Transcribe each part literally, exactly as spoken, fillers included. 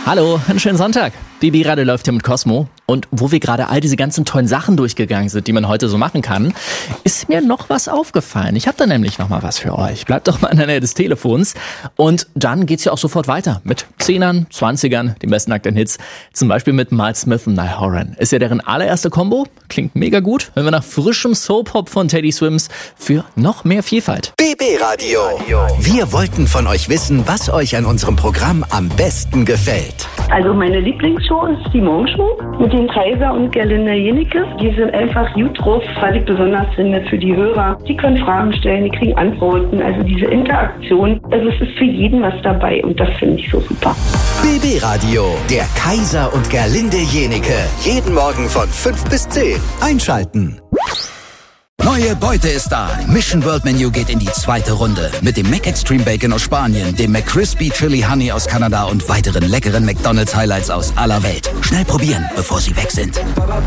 Hallo, einen schönen Sonntag. B B Radio läuft hier mit Cosmo. Und wo wir gerade all diese ganzen tollen Sachen durchgegangen sind, die man heute so machen kann, ist mir noch was aufgefallen. Ich habe da nämlich noch mal was für euch. Bleibt doch mal in der Nähe des Telefons. Und dann geht's ja auch sofort weiter mit Zehnern, Zwanzigern, den besten aktuellen Hits. Zum Beispiel mit Miles Smith und Niall Horan. Ist ja deren allererste Kombo. Klingt mega gut. Hören wir nach frischem Soap-Pop von Teddy Swims für noch mehr Vielfalt. B B Radio. Wir wollten von euch wissen, was euch an unserem Programm am besten gefällt. Also meine Lieblingsshow ist die Morgenshow mit den Kaiser und Gerlinde Jenecke. Die sind einfach gut drauf, was ich besonders finde für die Hörer. Die können Fragen stellen, die kriegen Antworten. Also diese Interaktion, also es ist für jeden was dabei und das finde ich so super. B B Radio, der Kaiser und Gerlinde Jenecke. Jeden Morgen von fünf bis zehn. Einschalten. Neue Beute ist da. Mission World Menu geht in die zweite Runde. Mit dem Mac Extreme Bacon aus Spanien, dem McCrispy Chili Honey aus Kanada und weiteren leckeren McDonald's Highlights aus aller Welt. Schnell probieren, bevor sie weg sind.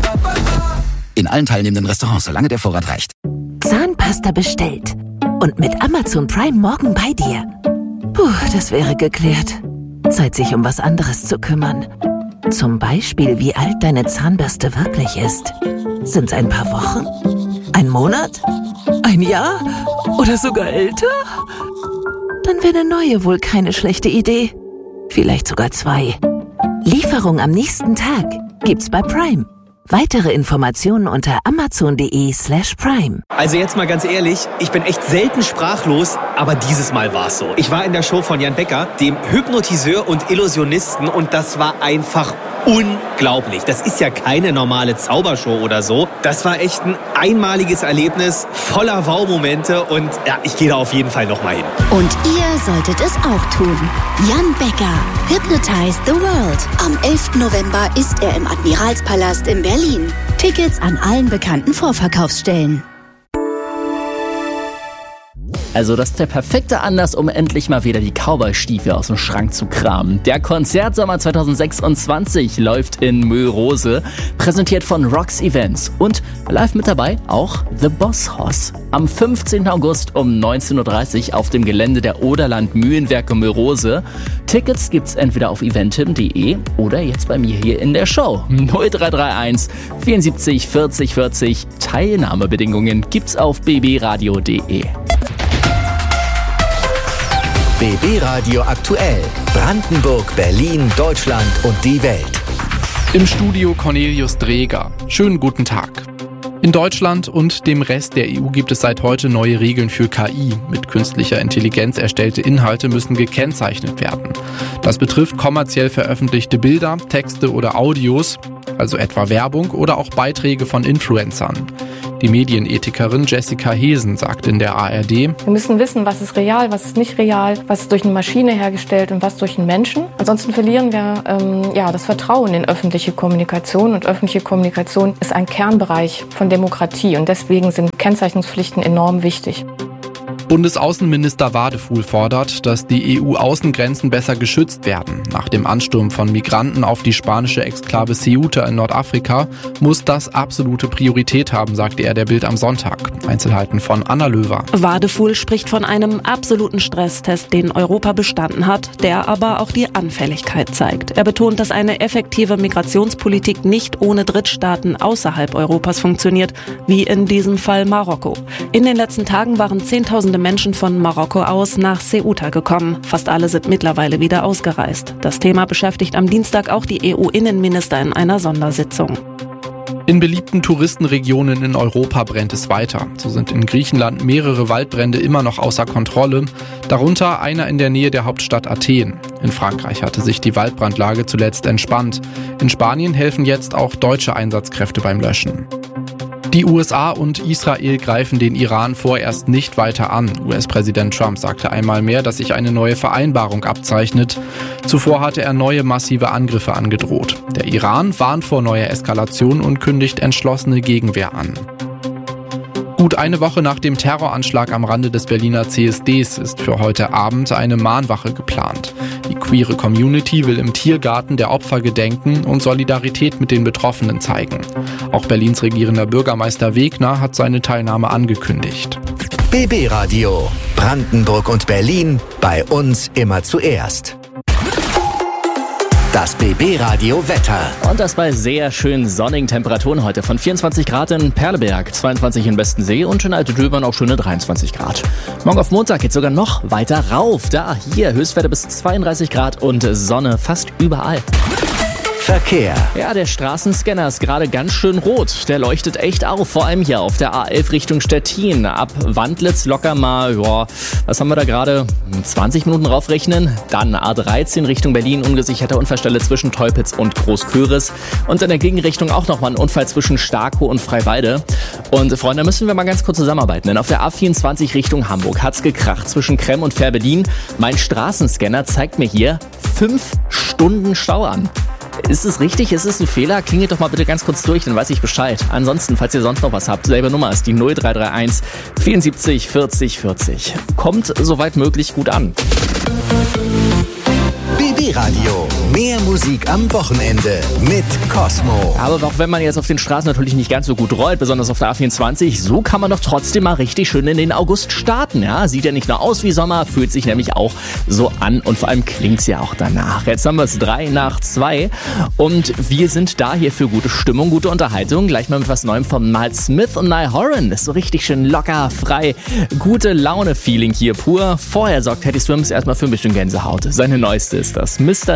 In allen teilnehmenden Restaurants, solange der Vorrat reicht. Zahnpasta bestellt. Und mit Amazon Prime morgen bei dir. Puh, das wäre geklärt. Zeit, sich um was anderes zu kümmern. Zum Beispiel, wie alt deine Zahnbürste wirklich ist. Sind's ein paar Wochen? Ein Monat? Ein Jahr? Oder sogar älter? Dann wäre eine neue wohl keine schlechte Idee. Vielleicht sogar zwei. Lieferung am nächsten Tag gibt's bei Prime. Weitere Informationen unter amazon.de slash prime. Also jetzt mal ganz ehrlich, ich bin echt selten sprachlos, aber dieses Mal war's so. Ich war in der Show von Jan Becker, dem Hypnotiseur und Illusionisten, und das war einfach unglaublich. Das ist ja keine normale Zaubershow oder so. Das war echt ein einmaliges Erlebnis, voller Wow-Momente, und ja, ich gehe da auf jeden Fall nochmal hin. Und ihr solltet es auch tun. Jan Becker, Hypnotize the World. Am elften November ist er im Admiralspalast in Berlin. Tickets an allen bekannten Vorverkaufsstellen. Also das ist der perfekte Anlass, um endlich mal wieder die Cowboy-Stiefel aus dem Schrank zu kramen. Der Konzertsommer zwanzig sechsundzwanzig läuft in Mörose, präsentiert von Rox Events. Und live mit dabei auch The Boss Hoss. Am fünfzehnten August um neunzehn Uhr dreißig auf dem Gelände der Oderland Mühlenwerke Mörose. Tickets gibt's entweder auf eventim punkt de oder jetzt bei mir hier in der Show. null drei drei eins vierundsiebzig vierzig vierzig. Teilnahmebedingungen gibt's auf b b radio punkt de. B B Radio aktuell. Brandenburg, Berlin, Deutschland und die Welt. Im Studio Cornelius Dreger. Schönen guten Tag. In Deutschland und dem Rest der E U gibt es seit heute neue Regeln für K I. Mit künstlicher Intelligenz erstellte Inhalte müssen gekennzeichnet werden. Das betrifft kommerziell veröffentlichte Bilder, Texte oder Audios, also etwa Werbung oder auch Beiträge von Influencern. Die Medienethikerin Jessica Hesen sagt in der A R D: Wir müssen wissen, was ist real, was ist nicht real, was ist durch eine Maschine hergestellt und was durch einen Menschen. Ansonsten verlieren wir ähm, ja, das Vertrauen in öffentliche Kommunikation. Und öffentliche Kommunikation ist ein Kernbereich von Demokratie. Und deswegen sind Kennzeichnungspflichten enorm wichtig. Bundesaußenminister Wadefuhl fordert, dass die E U-Außengrenzen besser geschützt werden. Nach dem Ansturm von Migranten auf die spanische Exklave Ceuta in Nordafrika muss das absolute Priorität haben, sagte er der Bild am Sonntag. Einzelheiten von Anna Löwer. Wadefuhl spricht von einem absoluten Stresstest, den Europa bestanden hat, der aber auch die Anfälligkeit zeigt. Er betont, dass eine effektive Migrationspolitik nicht ohne Drittstaaten außerhalb Europas funktioniert, wie in diesem Fall Marokko. In den letzten Tagen waren Zehntausende Menschen von Marokko aus nach Ceuta gekommen. Fast alle sind mittlerweile wieder ausgereist. Das Thema beschäftigt am Dienstag auch die E U-Innenminister in einer Sondersitzung. In beliebten Touristenregionen in Europa brennt es weiter. So sind in Griechenland mehrere Waldbrände immer noch außer Kontrolle, darunter einer in der Nähe der Hauptstadt Athen. In Frankreich hatte sich die Waldbrandlage zuletzt entspannt. In Spanien helfen jetzt auch deutsche Einsatzkräfte beim Löschen. Die U S A und Israel greifen den Iran vorerst nicht weiter an. U S-Präsident Trump sagte einmal mehr, dass sich eine neue Vereinbarung abzeichnet. Zuvor hatte er neue massive Angriffe angedroht. Der Iran warnt vor neuer Eskalation und kündigt entschlossene Gegenwehr an. Gut eine Woche nach dem Terroranschlag am Rande des Berliner C S Ds ist für heute Abend eine Mahnwache geplant. Die queere Community will im Tiergarten der Opfer gedenken und Solidarität mit den Betroffenen zeigen. Auch Berlins regierender Bürgermeister Wegner hat seine Teilnahme angekündigt. B B Radio. Brandenburg und Berlin. Bei uns immer zuerst. Das B B-Radio Wetter. Und das bei sehr schönen sonnigen Temperaturen heute von vierundzwanzig Grad in Perleberg, zweiundzwanzig in Westensee und in Alte Döbern auch schöne dreiundzwanzig Grad. Morgen auf Montag geht sogar noch weiter rauf. Da, hier, Höchstwerte bis zweiunddreißig Grad und Sonne fast überall. Verkehr. Ja, der Straßenscanner ist gerade ganz schön rot. Der leuchtet echt auf, vor allem hier auf der A elf Richtung Stettin. Ab Wandlitz locker mal, ja, was haben wir da gerade? zwanzig Minuten raufrechnen. Dann A dreizehn Richtung Berlin, ungesicherte Unfallstelle zwischen Teupitz und Großköris. Und in der Gegenrichtung auch nochmal ein Unfall zwischen Starkow und Freiwalde. Und Freunde, da müssen wir mal ganz kurz zusammenarbeiten, denn auf der A vierundzwanzig Richtung Hamburg hat's gekracht zwischen Kremm und Fährberlin. Mein Straßenscanner zeigt mir hier fünf Stunden Stau an. Ist es richtig? Ist es ein Fehler? Klingelt doch mal bitte ganz kurz durch, dann weiß ich Bescheid. Ansonsten, falls ihr sonst noch was habt, selbe Nummer ist die null drei drei eins vierundsiebzig vierzig vierzig. Kommt soweit möglich gut an. B B-Radio. Mehr Musik am Wochenende mit Cosmo. Aber auch wenn man jetzt auf den Straßen natürlich nicht ganz so gut rollt, besonders auf der A vierundzwanzig, so kann man doch trotzdem mal richtig schön in den August starten. Ja? Sieht ja nicht nur aus wie Sommer, fühlt sich nämlich auch so an und vor allem klingt's ja auch danach. Jetzt haben wir es drei nach zwei und wir sind da hier für gute Stimmung, gute Unterhaltung. Gleich mal mit was Neuem von Miles Smith und Niall Horan. Das ist so richtig schön locker, frei, gute Laune-Feeling hier pur. Vorher sorgt Teddy Swims erstmal für ein bisschen Gänsehaut. Seine neueste ist das. Mister